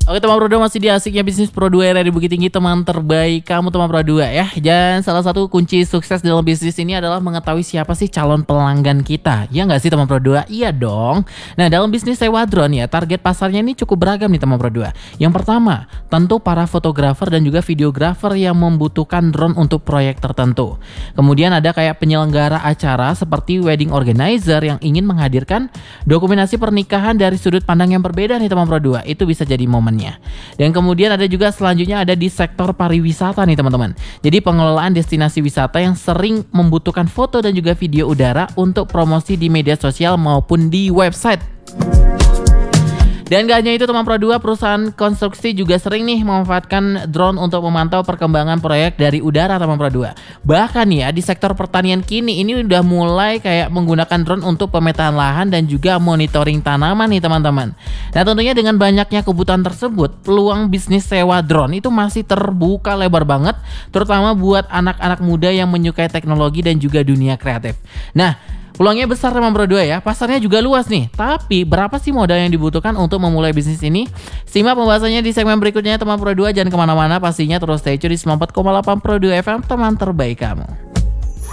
Oke teman Pro 2, masih di asiknya bisnis Pro 2 RRI Bukit Tinggi, teman terbaik kamu teman Pro 2 ya. Dan salah satu kunci sukses dalam bisnis ini adalah mengetahui siapa sih calon pelanggan kita. Ya nggak sih teman Pro 2? Iya dong. Nah dalam bisnis sewa drone ya, target pasarnya ini cukup beragam nih teman Pro 2. Yang pertama, tentu para fotografer dan juga videografer yang membutuhkan drone untuk proyek tertentu. Kemudian ada kayak penyelenggara acara seperti wedding organizer yang ingin menghadirkan dokumentasi pernikahan dari sudut pandang yang berbeda nih teman Pro 2. Itu bisa jadi momen. Dan kemudian ada juga selanjutnya ada di sektor pariwisata nih teman-teman. Jadi pengelolaan destinasi wisata yang sering membutuhkan foto dan juga video udara untuk promosi di media sosial maupun di website. Dan gak hanya itu teman Pro 2, perusahaan konstruksi juga sering nih memanfaatkan drone untuk memantau perkembangan proyek dari udara teman Pro 2. Bahkan ya di sektor pertanian kini ini udah mulai kayak menggunakan drone untuk pemetaan lahan dan juga monitoring tanaman nih teman-teman. Nah tentunya dengan banyaknya kebutuhan tersebut, peluang bisnis sewa drone itu masih terbuka lebar banget, terutama buat anak-anak muda yang menyukai teknologi dan juga dunia kreatif. Nah peluangnya besar teman Pro 2 ya, pasarnya juga luas nih. Tapi berapa sih modal yang dibutuhkan untuk memulai bisnis ini? Simak pembahasannya di segmen berikutnya teman Pro 2. Jangan kemana-mana, pastinya terus stay tune di 94,8 Pro 2 FM, teman terbaik kamu.